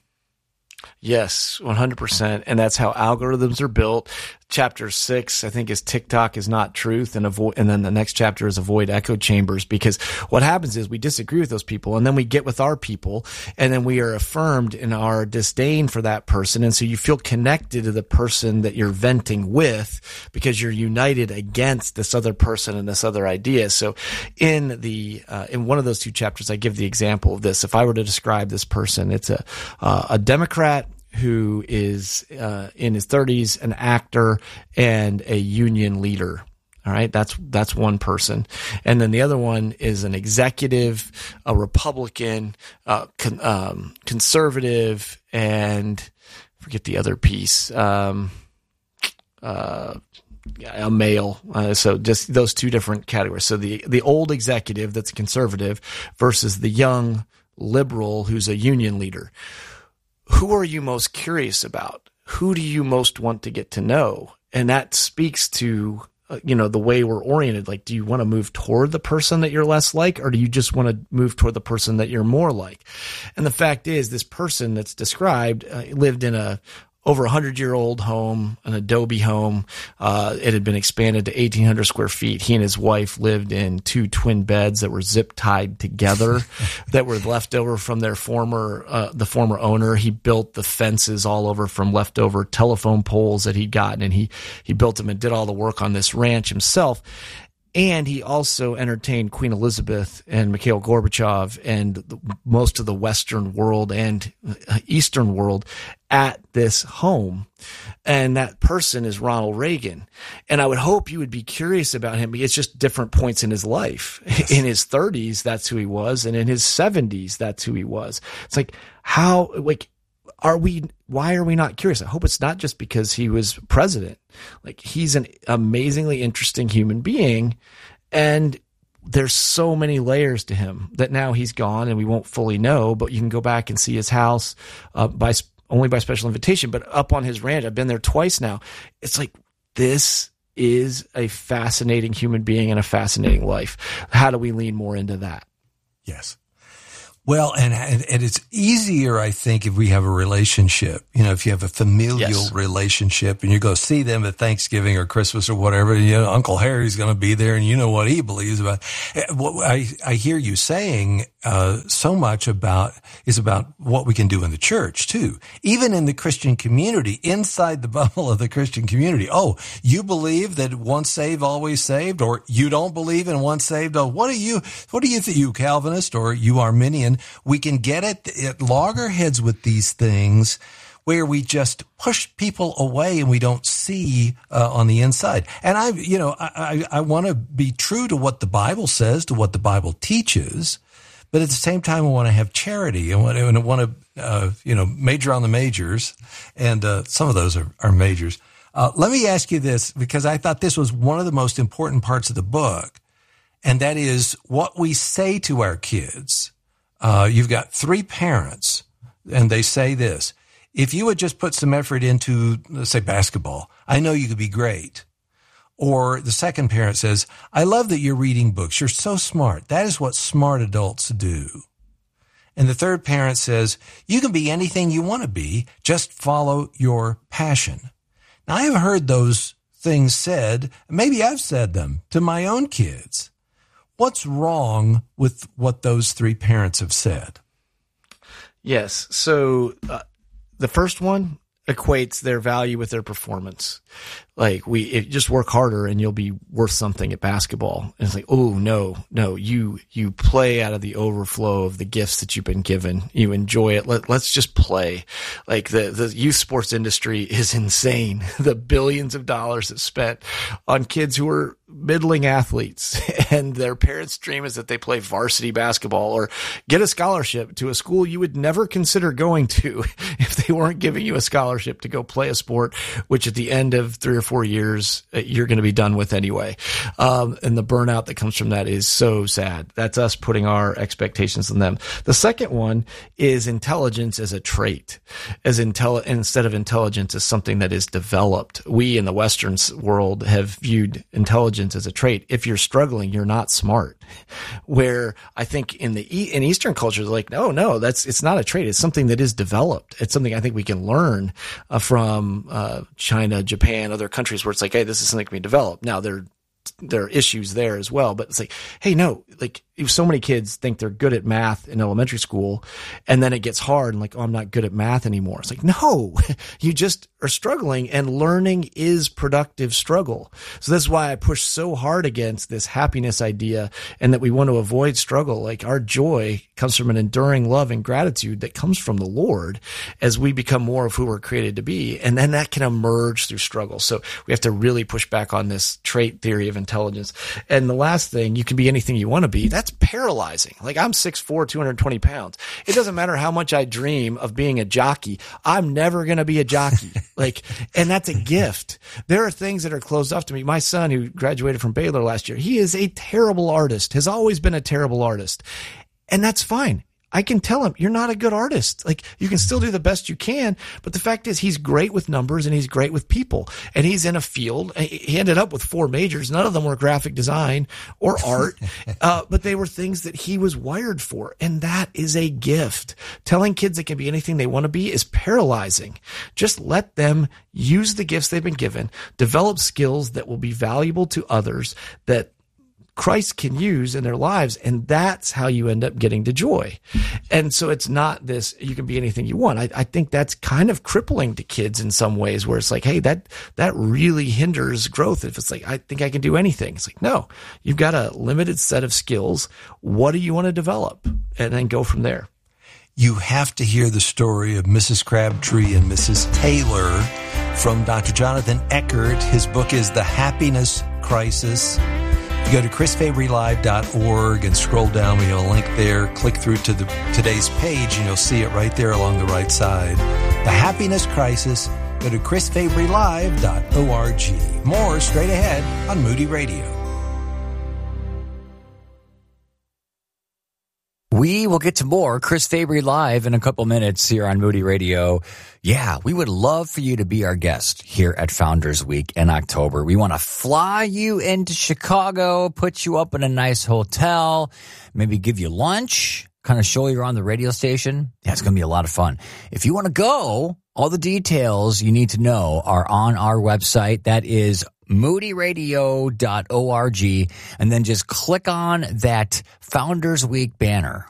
Yes, 100%. And that's how algorithms are built. Chapter 6, I think, is TikTok is not truth, and then the next chapter is avoid echo chambers, because what happens is we disagree with those people, and then we get with our people, and then we are affirmed in our disdain for that person. And so you feel connected to the person that you're venting with because you're united against this other person and this other idea. So in one of those 2 chapters, I give the example of this. If I were to describe this person, it's a Democrat who is in his 30s, an actor, and a union leader. All right, that's one person. And then the other one is an executive, a Republican, conservative, and forget the other piece, a male. So just those 2 different categories. So the old executive that's a conservative versus the young liberal who's a union leader. Who are you most curious about? Who do you most want to get to know? And that speaks to, the way we're oriented. Like, do you want to move toward the person that you're less like, or do you just want to move toward the person that you're more like? And the fact is, this person that's described lived in a over 100-year-old home, an adobe home. It had been expanded to 1,800 square feet. He and his wife lived in 2 twin beds that were zip tied together that were left over from their the former owner. He built the fences all over from leftover telephone poles that he'd gotten, and he built them and did all the work on this ranch himself. And he also entertained Queen Elizabeth and Mikhail Gorbachev and most of the Western world and Eastern world at this home. And that person is Ronald Reagan. And I would hope you would be curious about him. It's just different points in his life. Yes. In his 30s, that's who he was. And in his 70s, that's who he was. It's like, why are we not curious? I hope it's not just because he was president. Like, he's an amazingly interesting human being. And there's so many layers to him that now he's gone and we won't fully know, but you can go back and see his house, only by special invitation, but up on his ranch. I've been there twice now. It's like, this is a fascinating human being and a fascinating life. How do we lean more into that? Yes. Well, and it's easier, I think, if we have a relationship. If you have a familial relationship and you go see them at Thanksgiving or Christmas or whatever, Uncle Harry's going to be there and you know what he believes about. What I hear you saying so much about what we can do in the church too. Even in the Christian community, inside the bubble of the Christian community. Oh, you believe that once saved, always saved, or you don't believe in once saved? Oh, what do you think, you Calvinist or you Arminian? We can get at loggerheads with these things where we just push people away and we don't see on the inside. And I want to be true to what the Bible says, to what the Bible teaches, but at the same time, I want to have charity and I want to major on the majors, and some of those are majors. Let me ask you this, because I thought this was one of the most important parts of the book, and that is what we say to our kids. You've got 3 parents, and they say this: if you would just put some effort into, let's say, basketball, I know you could be great. Or the second parent says, I love that you're reading books. You're so smart. That is what smart adults do. And the third parent says, you can be anything you want to be. Just follow your passion. Now, I have heard those things said. Maybe I've said them to my own kids. What's wrong with what those 3 parents have said? Yes. So the first one equates their value with their performance. Like, just work harder and you'll be worth something at basketball. And it's like, oh, no, you play out of the overflow of the gifts that you've been given. You enjoy it. Let's just play. Like, the youth sports industry is insane. The billions of dollars that's spent on kids who are middling athletes, and their parents' dream is that they play varsity basketball or get a scholarship to a school you would never consider going to if they weren't giving you a scholarship to go play a sport, which at the end of 3 or 4 years, you're going to be done with anyway. And the burnout that comes from that is so sad. That's us putting our expectations on them. The second one is intelligence as a trait, instead of intelligence as something that is developed. We in the Western world have viewed intelligence as a trait. If you're struggling, you're not smart. Where I think in Eastern culture, they're like, no, it's not a trait. It's something that is developed. It's something I think we can learn from China, Japan, other countries where it's like, hey, this is something that can be developed. Now there are issues there as well, but it's like, hey, no, like, so many kids think they're good at math in elementary school, and then it gets hard and like, oh, I'm not good at math anymore. It's like, no, you just are struggling, and learning is productive struggle. So that's why I push so hard against this happiness idea, and that we want to avoid struggle. Like, our joy comes from an enduring love and gratitude that comes from the Lord as we become more of who we're created to be. And then that can emerge through struggle. So we have to really push back on this trait theory of intelligence. And the last thing, you can be anything you want to be. That's paralyzing. Like, I'm 6'4", 220 pounds. It doesn't matter how much I dream of being a jockey. I'm never going to be a jockey. And that's a gift. There are things that are closed off to me. My son, who graduated from Baylor last year, he is a terrible artist, has always been a terrible artist. And that's fine. I can tell him, you're not a good artist. Like, you can still do the best you can, but the fact is he's great with numbers and he's great with people, and he's in a field. He ended up with 4 majors. None of them were graphic design or art, but they were things that he was wired for. And that is a gift. Telling kids they can be anything they want to be is paralyzing. Just let them use the gifts they've been given, develop skills that will be valuable to others, that Christ can use in their lives. And that's how you end up getting to joy. And so it's not this, you can be anything you want. I think that's kind of crippling to kids in some ways, where it's like, hey, that really hinders growth. If it's like, I think I can do anything. It's like, no, you've got a limited set of skills. What do you want to develop? And then go from there. You have to hear the story of Mrs. Crabtree and Mrs. Taylor from Dr. Jonathan Eckert. His book is The Happiness Crisis. You go to chrisfabrylive.org and scroll down. We have a link there. Click through to today's page, and you'll see it right there along the right side. The Happiness Crisis. Go to chrisfabrylive.org. More straight ahead on Moody Radio. We will get to more Chris Fabry Live in a couple minutes here on Moody Radio. Yeah, we would love for you to be our guest here at Founders Week in October. We want to fly you into Chicago, put you up in a nice hotel, maybe give you lunch, kind of show you on the radio station. Yeah, it's going to be a lot of fun. If you want to go, all the details you need to know are on our website. That is moodyradio.org, and then just click on that Founders Week banner.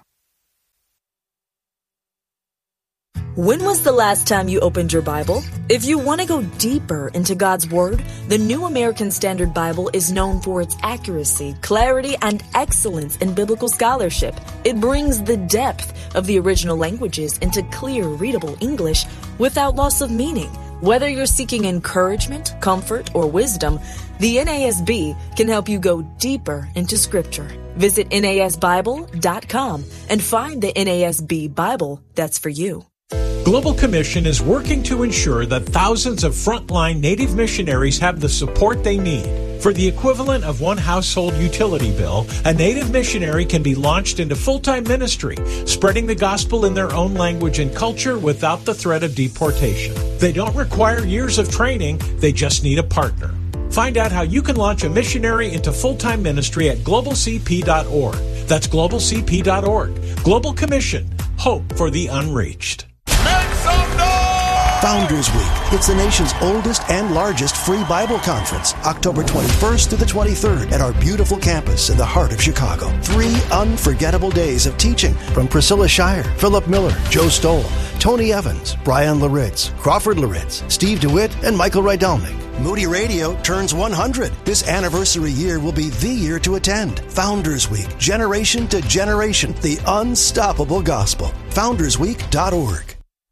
When was the last time you opened your Bible? If you want to go deeper into God's Word, the New American Standard Bible is known for its accuracy, clarity, and excellence in biblical scholarship. It brings the depth of the original languages into clear, readable English without loss of meaning. Whether you're seeking encouragement, comfort, or wisdom, the NASB can help you go deeper into Scripture. Visit NASBible.com and find the NASB Bible that's for you. Global Commission is working to ensure that thousands of frontline Native missionaries have the support they need. For the equivalent of one household utility bill, a Native missionary can be launched into full-time ministry, spreading the gospel in their own language and culture without the threat of deportation. They don't require years of training, they just need a partner. Find out how you can launch a missionary into full-time ministry at globalcp.org. That's globalcp.org. Global Commission. Hope for the unreached. Founders Week. It's the nation's oldest and largest free Bible conference, October 21st through the 23rd at our beautiful campus in the heart of Chicago. 3 unforgettable days of teaching from Priscilla Shire, Philip Miller, Joe Stoll, Tony Evans, Brian Laritz, Crawford Laritz, Steve DeWitt, and Michael Rydelnik. Moody Radio turns 100. This anniversary year will be the year to attend. Founders Week, generation to generation, the unstoppable gospel. FoundersWeek.org.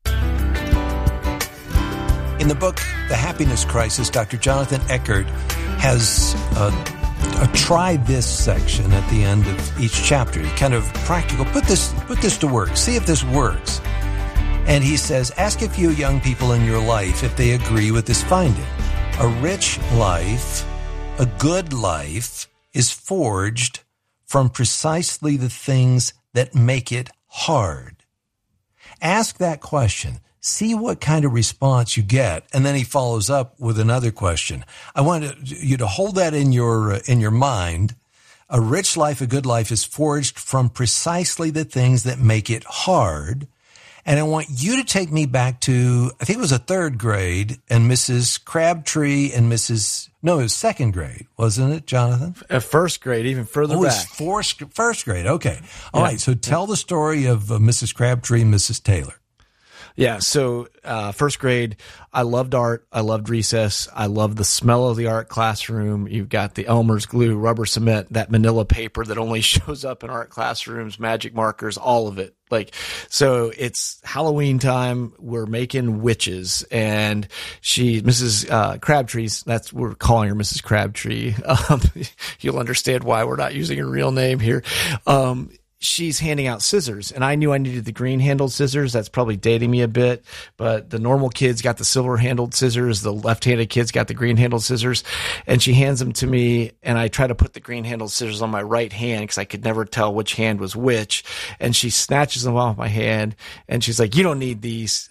In the book, The Happiness Crisis, Dr. Jonathan Eckert has a try this section at the end of each chapter. Kind of practical. Put this to work. See if this works. And he says, ask a few young people in your life if they agree with this finding. A rich life, a good life, is forged from precisely the things that make it hard. Ask that question. See what kind of response you get. And then he follows up with another question. I want you to hold that in your mind. A rich life, a good life is forged from precisely the things that make it hard. And I want you to take me back to, I think it was a 3rd grade, and Mrs. Crabtree and it was 2nd grade, wasn't it, Jonathan? 1st grade, even further back. First grade, okay. All right, so tell the story of Mrs. Crabtree and Mrs. Taylor. Yeah, so 1st grade, I loved art. I loved recess. I loved the smell of the art classroom. You've got the Elmer's glue, rubber cement, that manila paper that only shows up in art classrooms, magic markers, all of it. So it's Halloween time. We're making witches, and Mrs. Crabtree's, we're calling her Mrs. Crabtree. You'll understand why we're not using her real name here. She's handing out scissors, and I knew I needed the green-handled scissors. That's probably dating me a bit, but the normal kids got the silver-handled scissors. The left-handed kids got the green-handled scissors, and she hands them to me, and I try to put the green-handled scissors on my right hand because I could never tell which hand was which, and she snatches them off my hand, and she's like, you don't need these.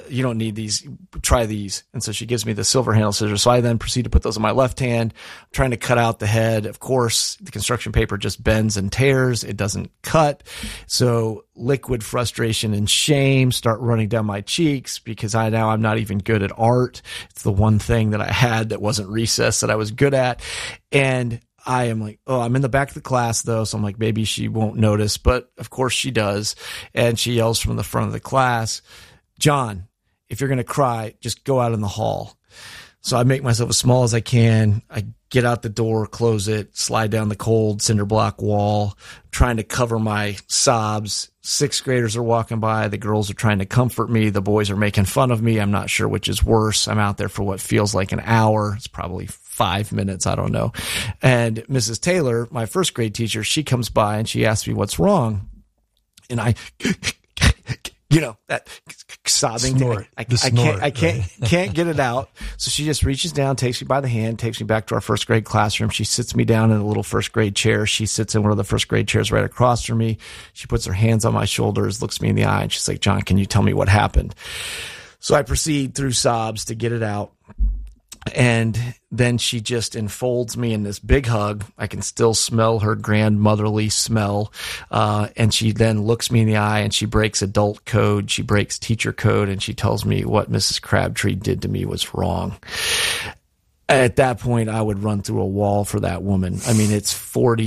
Try these. And so she gives me the silver-handled scissors, so I then proceed to put those on my left hand, trying to cut out the head. Of course, the construction paper just bends and tears. It doesn't cut. So liquid frustration and shame start running down my cheeks because I'm not even good at art. It's the one thing that I had that wasn't recess that I was good at. And I am like, oh, I'm in the back of the class though. So I'm like, maybe she won't notice, but of course she does. And she yells from the front of the class, John, if you're going to cry, just go out in the hall. So I make myself as small as I can. I get out the door, close it, slide down the cold cinder block wall, trying to cover my sobs. 6th graders are walking by. The girls are trying to comfort me. The boys are making fun of me. I'm not sure which is worse. I'm out there for what feels like an hour. It's probably 5 minutes. I don't know. And Mrs. Taylor, my 1st grade teacher, she comes by and she asks me what's wrong. And I, that sobbing snort, thing. I can't get it out. So she just reaches down, takes me by the hand, takes me back to our 1st grade classroom. She sits me down in a little 1st grade chair. She sits in one of the 1st grade chairs right across from me. She puts her hands on my shoulders, looks me in the eye, and she's like, John, can you tell me what happened? So I proceed through sobs to get it out. And then she just enfolds me in this big hug. I can still smell her grandmotherly smell. And she then looks me in the eye and she breaks adult code. She breaks teacher code and she tells me what Mrs. Crabtree did to me was wrong. At that point, I would run through a wall for that woman. I mean, it's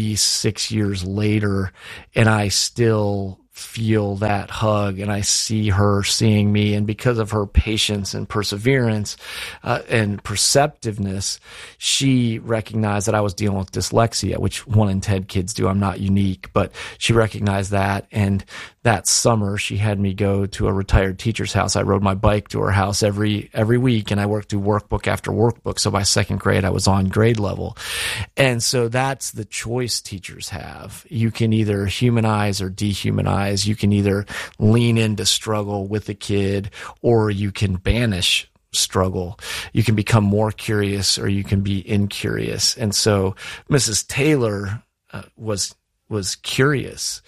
46 years later and I still feel that hug and I see her seeing me, and because of her patience and perseverance and perceptiveness, she recognized that I was dealing with dyslexia, which 1 in 10 kids do. I'm not unique, but she recognized that. And that summer she had me go to a retired teacher's house. I rode my bike to her house every week, and I worked through workbook after workbook. So by 2nd grade, I was on grade level. And so that's the choice teachers have. You can either humanize or dehumanize. You can either lean into struggle with the kid, or you can banish struggle. You can become more curious, or you can be incurious. And so Mrs. Taylor was curious.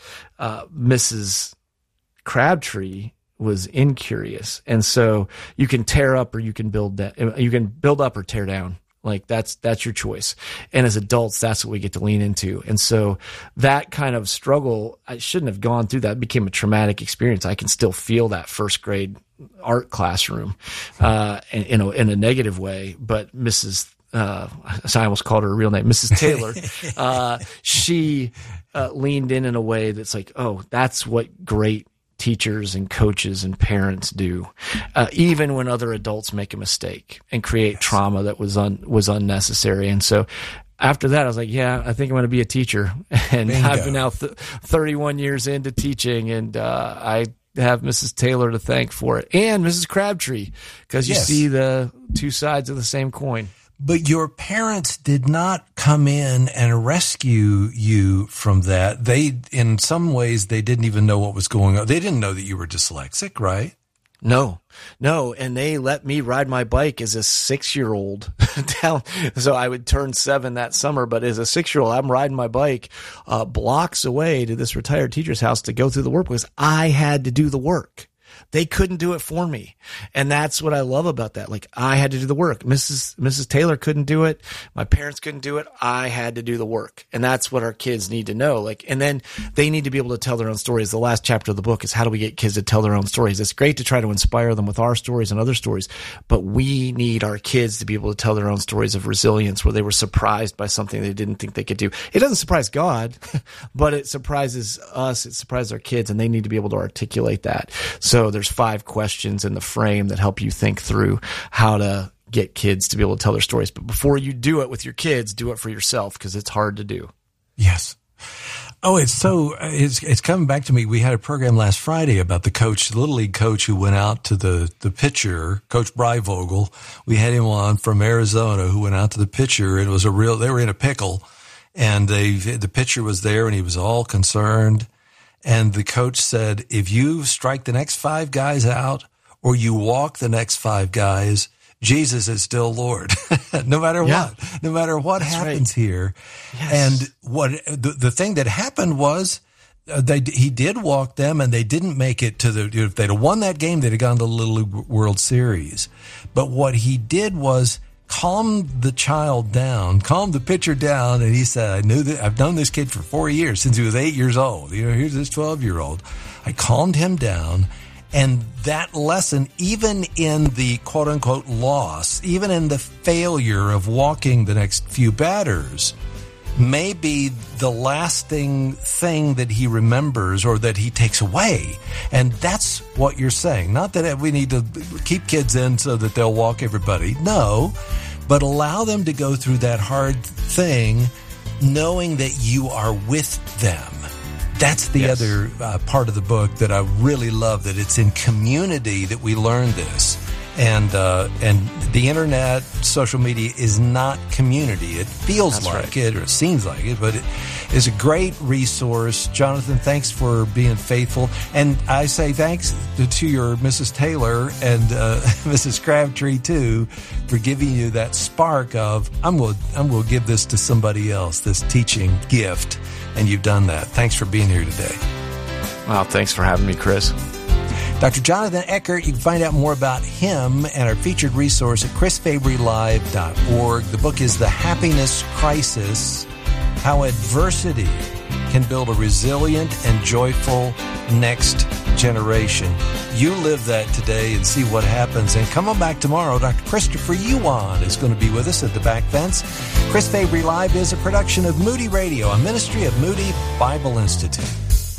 Mrs. Crabtree was incurious. And so you can tear up or you can build that. You can build up or tear down. Like that's your choice. And as adults, that's what we get to lean into. And so that kind of struggle, I shouldn't have gone through that. It became a traumatic experience. I can still feel that 1st grade art classroom, in a negative way. But Mrs. I almost called her a real name, Mrs. Taylor. She leaned in a way that's like, oh, that's what great teachers and coaches and parents do, even when other adults make a mistake and create trauma that was unnecessary. And so after that, I was like, yeah, I think I'm going to be a teacher. And bingo. I've been now 31 years into teaching, and I have Mrs. Taylor to thank for it, and Mrs. Crabtree, because you see the two sides of the same coin. But your parents did not come in and rescue you from that. They, in some ways, they didn't even know what was going on. They didn't know that you were dyslexic, right? No. And they let me ride my bike as a 6-year-old down. So I would turn 7 that summer, but as a 6-year-old, I'm riding my bike blocks away to this retired teacher's house to go through the work because I had to do the work. They couldn't do it for me. And that's what I love about that. Like, I had to do the work. Mrs. Taylor couldn't do it. My parents couldn't do it. I had to do the work. And that's what our kids need to know. Like, and then they need to be able to tell their own stories. The last chapter of the book is how do we get kids to tell their own stories? It's great to try to inspire them with our stories and other stories, but we need our kids to be able to tell their own stories of resilience where they were surprised by something they didn't think they could do. It doesn't surprise God, but it surprises us. It surprises our kids, and they need to be able to articulate that. So there's 5 questions in the frame that help you think through how to get kids to be able to tell their stories. But before you do it with your kids, do it for yourself, because it's hard to do. Yes. Oh, it's coming back to me. We had a program last Friday about the Little League coach who went out to the pitcher, Coach Breivogel. We had him on from Arizona who went out to the pitcher, and it was they were in a pickle, and the pitcher was there and he was all concerned. And the coach said, if you strike the next 5 guys out or you walk the next 5 guys, Jesus is still Lord, no matter what That's happens right. here. Yes. And what the thing that happened was he did walk them, and they didn't make it to if they'd have won that game, they'd have gone to the Little League World Series. But what he did was calm the pitcher down, and he said, I've known this kid for 4 years, since he was 8 years old. Here's this 12-year-old. I calmed him down, and that lesson, even in the quote-unquote loss, even in the failure of walking the next few batters, may be the lasting thing that he remembers or that he takes away. And that's what you're saying. Not that we need to keep kids in so that they'll walk everybody. No, but allow them to go through that hard thing knowing that you are with them. That's the other part of the book that I really love, that it's in community that we learn this. And the internet, social media is not community. It feels like it, or it seems like it, but it is a great resource. Jonathan, thanks for being faithful. And I say thanks to your Mrs. Taylor and Mrs. Crabtree, too, for giving you that spark of, I'm going to give this to somebody else, this teaching gift. And you've done that. Thanks for being here today. Wow, thanks for having me, Chris. Dr. Jonathan Eckert, you can find out more about him and our featured resource at chrisfabrylive.org. The book is The Happiness Crisis, How Adversity Can Build a Resilient and Joyful Next Generation. You live that today and see what happens. And come on back tomorrow. Dr. Christopher Yuan is going to be with us at the back fence. Chris Fabry Live is a production of Moody Radio, a ministry of Moody Bible Institute.